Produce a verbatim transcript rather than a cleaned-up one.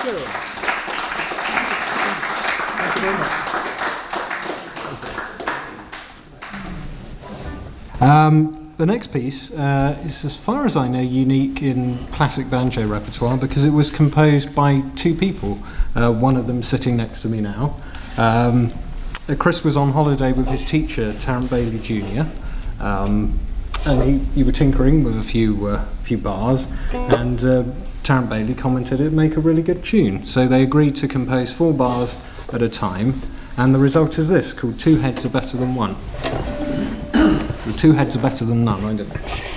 you. Thank you very much. Um, the next piece uh, is, as far as I know, unique in classic banjo repertoire because it was composed by two people, uh, one of them sitting next to me now. Um, Chris was on holiday with his teacher, Tarrant Bailey Junior, um, and he, he were tinkering with a few, uh, few bars, and uh, Tarrant Bailey commented it'd make a really good tune. So they agreed to compose four bars at a time, and the result is this, called Two Heads Are Better Than One. Two heads are better than none, I don't know.